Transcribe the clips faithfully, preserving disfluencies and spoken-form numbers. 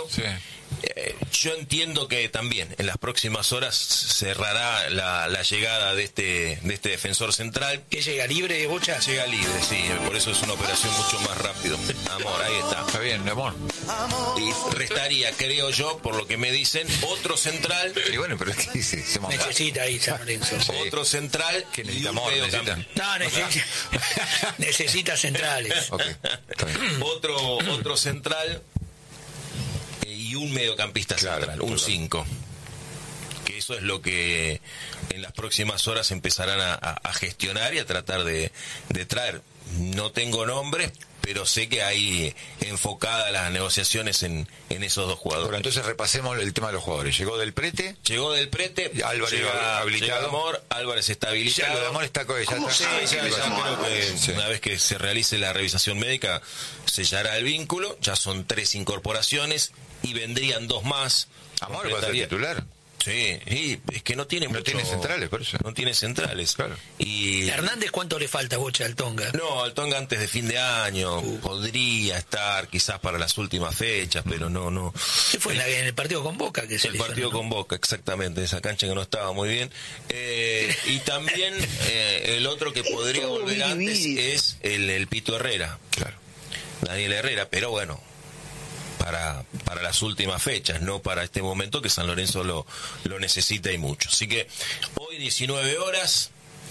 Estero. Sí. Eh, yo entiendo que también en las próximas horas cerrará la, la llegada de este de este defensor central. ¿Que llega libre, Bocha? Llega libre, sí, por eso es una operación mucho más rápido. Amor, ahí está. Está bien, mi amor. Y restaría, creo yo, por lo que me dicen, otro central. Y bueno, pero es que sí, se monta. Necesita ahí San Lorenzo. Sí. Otro central ¿Qué y necesita, un amor? mediocamp- Necesita. No, necesita, necesita centrales. Ok, está bien. otro otro central eh, y un mediocampista Claro, central, un claro. cinco. Que eso es lo que en las próximas horas empezarán a, a- a gestionar y a tratar de, de traer. No tengo nombres, pero sé que hay enfocadas las negociaciones en, en esos dos Bueno, jugadores. entonces repasemos el tema de los jugadores. Llegó Del Prete. Llegó Del Prete, Álvarez llega, habilitado. llega Amor, Álvarez está Ya habilitado. lo de Amor está co- ya ¿Cómo está. Sí, sí, Ah, ya sí, creo que sí. una vez que se realice la revisión médica sellará el vínculo, ya son tres incorporaciones y vendrían dos más. Amor va a ser Completaría- titular. Sí, y es que no tiene No mucho- tiene centrales, por eso. No tiene centrales. Claro. Y Hernández, ¿cuánto le falta, Bocha, al Tonga? no, al Tonga antes de fin de año podría estar quizás para las últimas fechas, pero no, no. ¿Qué fue en, la- en el partido con Boca que se El lesionó, partido no? con Boca, exactamente, esa cancha que no estaba muy bien. Eh, y también eh, el otro que podría Todo volver antes biribiri. es el, el Pito Herrera, Claro. Daniel Herrera, pero bueno, para, para las últimas fechas, no para este momento que San Lorenzo lo, lo necesita y mucho. Así que hoy diecinueve horas,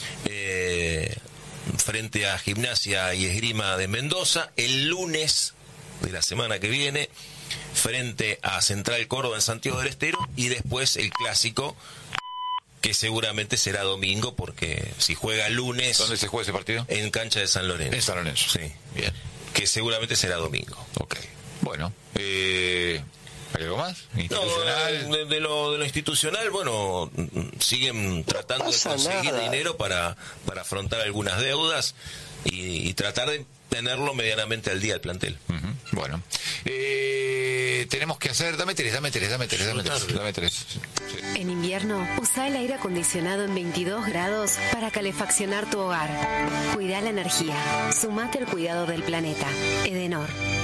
eh, frente a Gimnasia y Esgrima de Mendoza, el lunes de la semana que viene, frente a Central Córdoba en Santiago del Estero, y después el clásico, que seguramente será domingo, porque si juega lunes ¿Dónde se juega ese partido? en cancha de San Lorenzo. En San Lorenzo. Sí, Bien. que seguramente será domingo. Ok. Bueno. Eh, ¿Hay algo más? Institucional. No, de, de lo, de lo institucional, bueno, siguen tratando de pasa conseguir nada. dinero para, para afrontar algunas deudas y, y tratar de tenerlo medianamente al día el plantel. Ujú. Bueno. Eh, tenemos que hacer... Dame tres, dame tres, dame tres, dame tres. Dame tres. Sí. En invierno, usa el aire acondicionado en veintidós grados para calefaccionar tu hogar. Cuida la energía. Sumate al cuidado del planeta. Edenor.